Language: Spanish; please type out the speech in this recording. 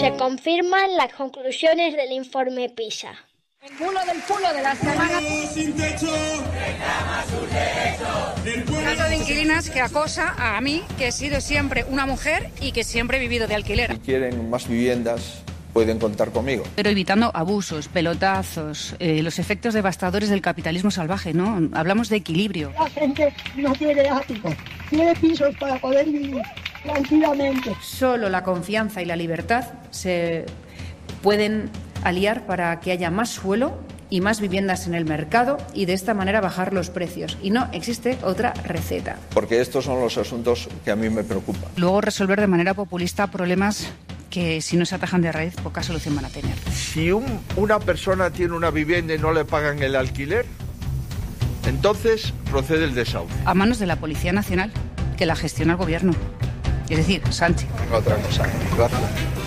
Se confirman las conclusiones del informe PISA. El bulo del culo de la semana. Sin techo, reclama sus derechos. Trato de inquilinas que acosa a mí, que he sido siempre una mujer y que siempre he vivido de alquiler. Si quieren más viviendas, pueden contar conmigo. Pero evitando abusos, pelotazos, los efectos devastadores del capitalismo salvaje, ¿no? Hablamos de equilibrio. La gente no tiene áticos, tiene pisos para poder vivir tranquilamente. Solo la confianza y la libertad se pueden aliar para que haya más suelo y más viviendas en el mercado y de esta manera bajar los precios. Y no existe otra receta. Porque estos son los asuntos que a mí me preocupan. Luego resolver de manera populista problemas que si no se atajan de raíz poca solución van a tener. Si una persona tiene una vivienda y no le pagan el alquiler, entonces procede el desahucio. A manos de la Policía Nacional, que la gestiona el gobierno. Es decir, Sánchez. Otra cosa. Gracias.